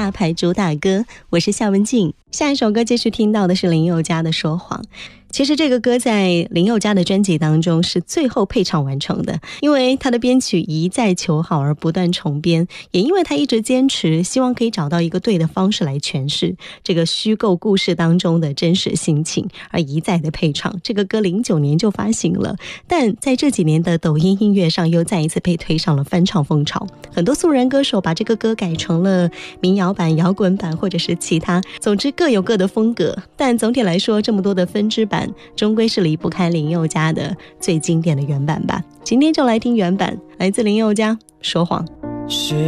大牌主打歌。我是夏文静。下一首歌继续听到的是林宥嘉的说谎。其实这个歌在林宥嘉的专辑当中是最后配唱完成的，因为他的编曲一再求好而不断重编，也因为他一直坚持希望可以找到一个对的方式来诠释这个虚构故事当中的真实心情，而一再的配唱。这个歌09年就发行了，但在这几年的抖音音乐上又再一次被推上了翻唱风潮，很多素人歌手把这个歌改成了民谣版、摇滚版或者是其他，总之各有各的风格。但总体来说，这么多的分支版终归是离不开林宥嘉的最经典的原版吧。今天就来听原版，来自林宥嘉说谎。 是